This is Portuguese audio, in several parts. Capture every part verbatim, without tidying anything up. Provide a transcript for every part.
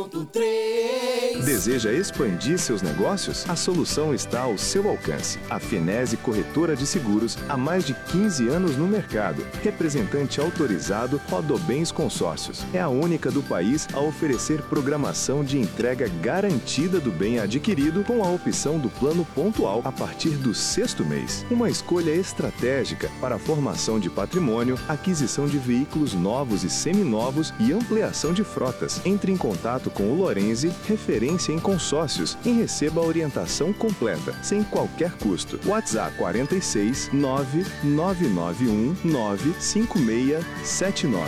ponto três. Deseja expandir seus negócios? A solução está ao seu alcance. A Finese Corretora de Seguros, há mais de quinze anos no mercado. Representante autorizado Rodobens Consórcios. É a única do país a oferecer programação de entrega garantida do bem adquirido com a opção do plano pontual a partir do sexto mês. Uma escolha estratégica para a formação de patrimônio, aquisição de veículos novos e seminovos e ampliação de frotas. Entre em contato com o Lorenzi, referência em consórcios, e receba a orientação completa, sem qualquer custo. WhatsApp quarenta e seis, nove nove nove um, nove cinco seis sete nove.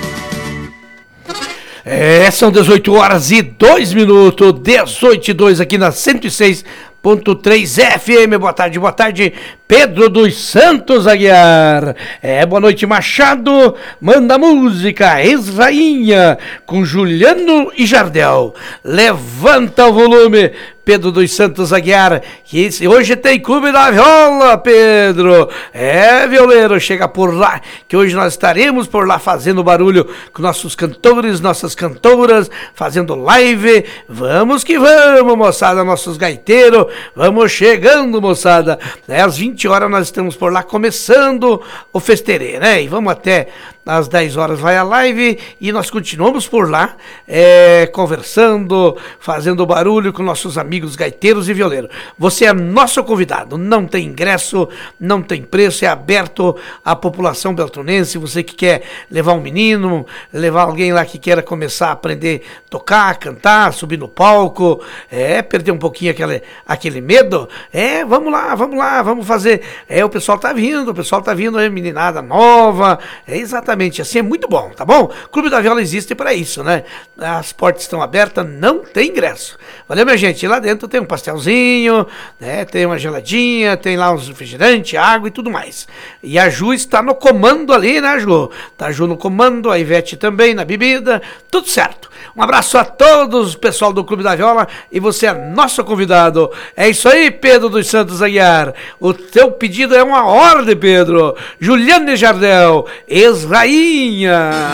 É, são dezoito horas e dois minutos, dezoito e dois aqui na cento e seis ponto três F M. Boa tarde, boa tarde, Pedro dos Santos Aguiar. É, boa noite, Machado. Manda música, Ex-Rainha, com Juliano e Jardel. Levanta o volume, Pedro dos Santos Aguiar, que hoje tem Clube da Viola, Pedro. É, violeiro, chega por lá, que hoje nós estaremos por lá fazendo barulho com nossos cantores, nossas cantoras, fazendo live. Vamos que vamos, moçada, nossos gaiteiros. Vamos chegando, moçada. É, às vinte horas nós estamos por lá começando o festerê, né? E vamos até às dez horas vai a live e nós continuamos por lá, é, conversando, fazendo barulho com nossos amigos gaiteiros e violeiros. Você é nosso convidado, não tem ingresso, não tem preço, é aberto à população beltronense. Você que quer levar um menino, levar alguém lá que queira começar a aprender a tocar, cantar, subir no palco, é, perder um pouquinho aquele, aquele medo, é, vamos lá, vamos lá, vamos fazer. É, o pessoal tá vindo, o pessoal tá vindo, é meninada nova, é exatamente assim, é muito bom, tá bom? O Clube da Viola existe para isso, né? As portas estão abertas, não tem ingresso. Valeu, minha gente? E lá dentro tem um pastelzinho, né? Tem uma geladinha, tem lá uns refrigerantes, água e tudo mais. E a Ju está no comando ali, né, Ju? Tá a Ju no comando, a Ivete também na bebida, tudo certo. Um abraço a todos, pessoal do Clube da Viola, e você é nosso convidado. É isso aí, Pedro dos Santos Aguiar. O teu pedido é uma ordem, Pedro. Juliane Jardel, Ex-Rainha.